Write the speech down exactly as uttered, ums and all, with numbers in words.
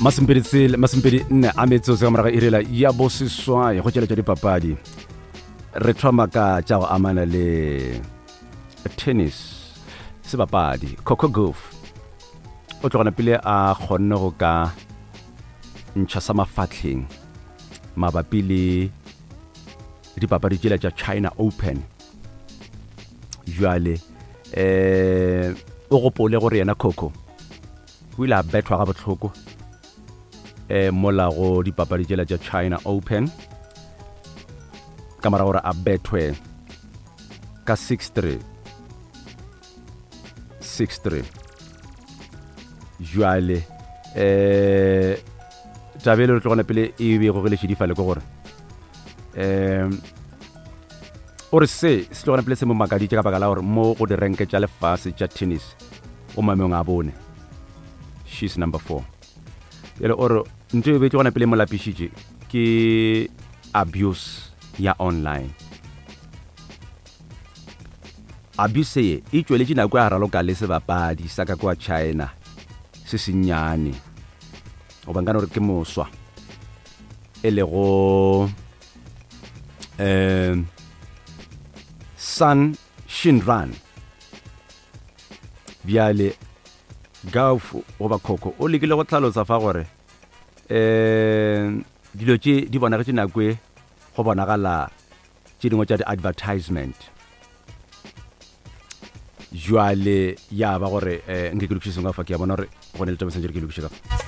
Masimpedi tsele masimpedi nne a metso se kamara irela ya bosiswa ya go tšela tša dipapadi re thoma ka tša go amana le tennis sebapadi Coco Gauff o tlogana pele a kgonne go ka ntšha sa mafatlheng mabapi le dipapadi tšela tša China Open jwale eh o gopole gore yena Coco o ile a betwa ga botlhoko eh mola go dipapadi tšela tša China Open ka mara gore a betwe ka six three six three jwale eh tabelo re tlogana pele e be go gele tšhidifale go gore eh ore se se tlogana pele se mo makaditše ka baka la gore mo go di renke tša lefase tša tennis o mameng a bone she's number four yele ore nto e be tlogana pele mo lapišitše ke abuse ya online abuse ye e tšweletše nako ya raloka le sebapadi sa ka kwa China se senyane o bankana gore ke moswa e le go eh Sun Shinran biale Gauff goba Coco o lekile go tlhalosa fa gore eh dilo tše di bona ke nako go bonagala tše dingwe tša di-advertisement jwale ya ba gore eh nke ke lokišitse ka fa ke ya bona gore go ne le taba sentse ke lokišitse ka